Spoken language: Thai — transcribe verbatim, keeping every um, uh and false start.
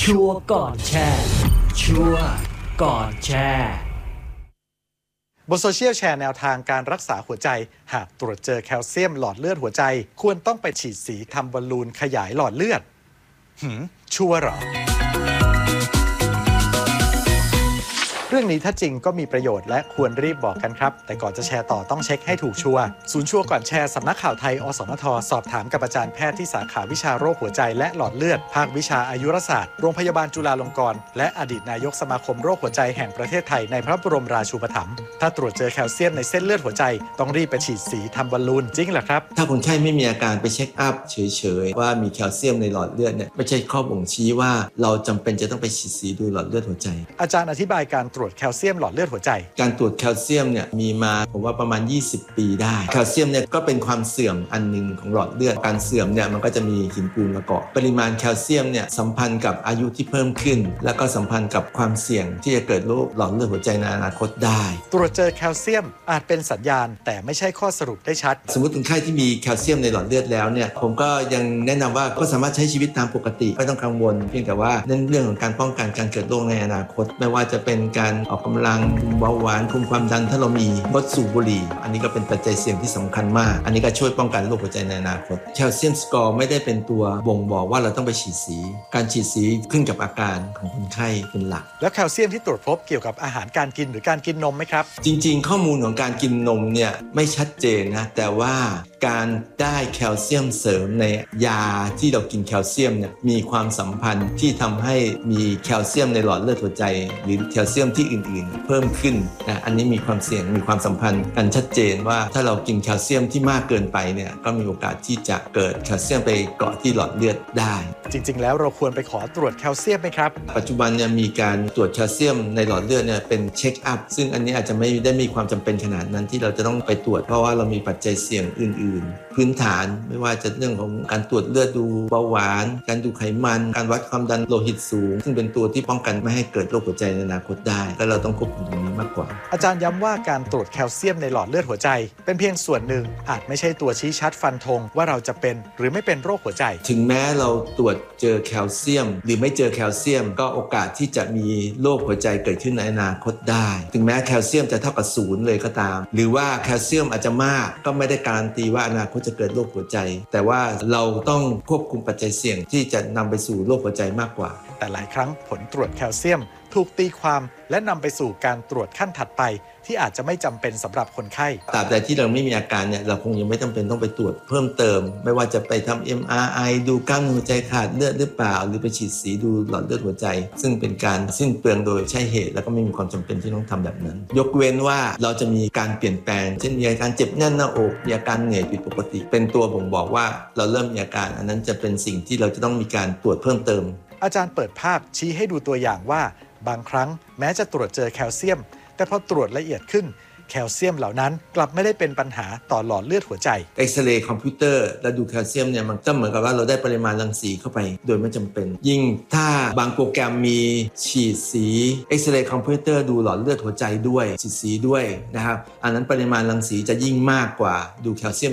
ชัวร์ก่อนแชร์ชัวร์ก่อนแชร์บนโซเชียลแชร์แนวทางการรักษาหัวใจหากตรวจเจอแคลเซียมหลอดเลือดหัวใจควรต้องไปฉีดสีทำบอลลูนขยายหลอดเลือดหืมชัวร์หรอเรื่องนี้ถ้าจริงก็มีประโยชน์และควรรีบบอกกันครับแต่ก่อนจะแชร์ต่อต้องเช็คให้ถูกชัวร์ศูนย์ชัวร์ก่อนแชร์สำนักข่าวไทยอสมทสอบถามกับอาจารย์แพทย์ที่สาขาวิชาโรคหัวใจและหลอดเลือดภาควิชาอายุรศาสตร์โรงพยาบาลจุฬาลงกรณ์และอดีตนายกสมาคมโรคหัวใจแห่งประเทศไทยในพระบรมราชูปถัมภ์ถ้าตรวจเจอแคลเซียมในเส้นเลือดหัวใจต้องรีบไปฉีดสีทำบอลลูนจริงเหรอครับถ้าคนไข้ไม่มีอาการไปเช็คอัพเฉยๆว่ามีแคลเซียมในหลอดเลือดเนี่ยไม่ใช่ข้อบ่งชี้ว่าเราจำเป็นจะต้องไปฉีดสีดูหลอดเลือดหัวใจอาจารย์อธิบายการตรวจแคลเซียมหลอดเลือดหัวใจการตรวจแคลเซียมเนี่ยมีมาผมว่าประมาณยี่สิบปีได้แคลเซียมเนี่ยก็เป็นความเสื่อมอันนึงของหลอดเลือดการเสื่อมเนี่ยมันก็จะมีหินปูนมาเกาะปริมาณแคลเซียมเนี่ยสัมพันธ์กับอายุที่เพิ่มขึ้นแล้วก็สัมพันธ์กับความเสี่ยงที่จะเกิดโรคหลอดเลือดหัวใจในอนาคตได้ตรวจเจอแคลเซียมอาจเป็นสัญญาณแต่ไม่ใช่ข้อสรุปได้ชัดสมมติคนไข้ที่มีแคลเซียมในหลอดเลือดแล้วเนี่ยผมก็ยังแนะนำว่าก็สามารถใช้ชีวิตตามปกติไม่ต้องกังวลเพียงแต่ว่าเน้นเรื่องของการป้องกันการเกิดโรคในอนาคตไม่ว่าจะเป็นการออกกำลังคุมเบาหวานคุมความดันถ้าเรามีงดสูบบุหรี่อันนี้ก็เป็นปัจจัยเสี่ยงที่สำคัญมากอันนี้ก็ช่วยป้องกันโรคหัวใจในอนาคตแคลเซียมสกอร์ไม่ได้เป็นตัวบ่งบอกว่าเราต้องไปฉีดสีการฉีดสีขึ้นกับอาการของคนไข้เป็นหลักแล้วแคลเซียมที่ตรวจพบเกี่ยวกับอาหารการกินหรือการกินนมไหมครับจริงๆข้อมูลของการกินนมเนี่ยไม่ชัดเจนนะแต่ว่าการได้แคลเซียมเสริมในยาที่เรากินแคลเซียมเนี่ยมีความสัมพันธ์ที่ทำให้มีแคลเซียมในหลอดเลือดหัวใจหรือแคลเซียมที่อื่นๆเพิ่มขึ้นนะอันนี้มีความเสี่ยงมีความสัมพันธ์กันชัดเจนว่าถ้าเรากินแคลเซียมที่มากเกินไปเนี่ยก็มีโอกาสที่จะเกิดแคลเซียมไปเกาะที่หลอดเลือดได้จริงๆแล้วเราควรไปขอตรวจแคลเซียมไหมครับปัจจุบันเนี่ยมีการตรวจแคลเซียมในหลอดเลือดเนี่ยเป็นเช็คอัพซึ่งอันนี้อาจจะไม่ได้มีความจำเป็นขนาดนั้นที่เราจะต้องไปตรวจเพราะว่าเรามีปัจจัยเสี่ยงอื่นๆพื้นฐานไม่ว่าจะเรื่องของการตรวจเลือดดูเบาหวานการดูไขมันการวัดความดันโลหิตสูงซึ่งเป็นตัวที่ป้องกันไม่ให้เกิดโรคหัวใจในอนาคตได้และเราต้องควบคุมตรงนี้มากกว่าอาจารย์ย้ำว่าการตรวจแคลเซียมในหลอดเลือดหัวใจเป็นเพียงส่วนหนึ่งอาจไม่ใช่ตัวชี้ชัดฟันธงว่าเราจะเป็นหรือไม่เป็นโรคหัวใจถึงแม้เราตรวจเจอแคลเซียมหรือไม่เจอแคลเซียมก็โอกาสที่จะมีโรคหัวใจเกิดขึ้นในอนาคตได้ถึงแม้แคลเซียมจะเท่ากับศูนย์เลยก็ตามหรือว่าแคลเซียมอาจจะมากก็ไม่ได้การันตีว่าอนาคตจะเกิดโรคหัวใจแต่ว่าเราต้องควบคุมปัจจัยเสี่ยงที่จะนำไปสู่โรคหัวใจมากกว่าแต่หลายครั้งผลตรวจแคลเซียมถูกตีความและนำไปสู่การตรวจขั้นถัดไปที่อาจจะไม่จำเป็นสำหรับคนไข้ตราบใดที่เราไม่มีอาการเนี่ยเราคงยังไม่จำเป็นต้องไปตรวจเพิ่มเติมไม่ว่าจะไปทำ เอ็ม อาร์ ไอ ดูกล้ามเนื้อหัวใจขาดเลือดหรือเปล่าหรือไปฉีดสีดูหลอดเลือดหัวใจซึ่งเป็นการสิ้นเปลืองโดยใช่เหตุแล้วก็ไม่มีความจำเป็นที่ต้องทำแบบนั้นยกเว้นว่าเราจะมีการเปลี่ยนแปลงเช่นมีอาการเจ็บแน่นหน้าอกมีอาการเหนื่อยผิดปกติเป็นตัวบ่งบอกว่าเราเริ่มมีอาการอันนั้นจะเป็นสิ่งที่เราจะต้องมีการตรวจเพิ่มเติมอาจารย์เปิดภาพชี้ให้ดูตัวอย่างว่าบางครั้งแม้จะตรวจเจอแคลเซียมแต่พอตรวจละเอียดขึ้นแคลเซียมเหล่านั้นกลับไม่ได้เป็นปัญหาต่อหลอดเลือดหัวใจเอ็กซเรย์คอมพิวเตอร์แล้วดูแคลเซียมเนี่ยมันก็เหมือนกับว่าเราได้ปริมาณรังสีเข้าไปโดยไม่จำเป็นยิ่งถ้าบางโปรแกรมมีฉีดสีเอ็กซเรย์คอมพิวเตอร์ดูหลอดเลือดหัวใจด้วยฉีดสีด้วยนะครับอันนั้นปริมาณรังสีจะยิ่งมากกว่าดูแคลเซียม